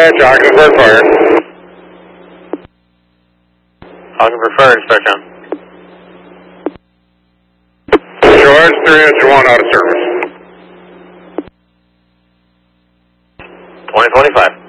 dispatch, Ogdenburg Fire. Ogdenburg Fire, dispatch on. George 3 Engine 1 out of service. 2025.